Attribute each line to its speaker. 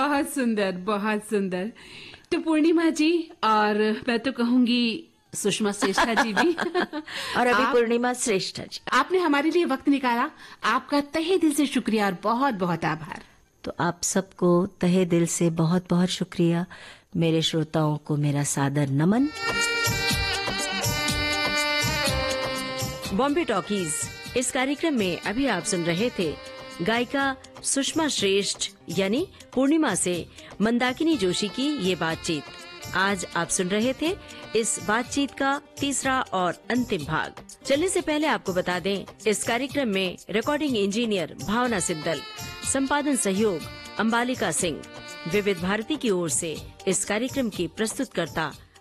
Speaker 1: बहुत सुंदर, बहुत सुंदर। तो पूर्णिमा जी, और मैं तो कहूंगी सुषमा श्रेष्ठा जी भी
Speaker 2: और अभी
Speaker 1: आप
Speaker 2: पूर्णिमा श्रेष्ठा जी।
Speaker 1: आपने हमारे लिए वक्त निकाला, आपका तहे दिल से शुक्रिया और बहुत बहुत आभार।
Speaker 2: तो आप सबको तहे दिल से बहुत बहुत शुक्रिया। मेरे श्रोताओं को मेरा सादर नमन। बॉम्बे टॉकीज, इस कार्यक्रम में अभी आप सुन रहे थे गायिका सुषमा श्रेष्ठ यानी पूर्णिमा से मंदाकिनी जोशी की ये बातचीत। आज आप सुन रहे थे इस बातचीत का तीसरा और अंतिम भाग। चलने से पहले आपको बता दें, इस कार्यक्रम में रिकॉर्डिंग इंजीनियर भावना सिद्दल, संपादन सहयोग अंबालिका सिंह। विविध भारती की ओर से इस कार्यक्रम की प्रस्तुतकर्ता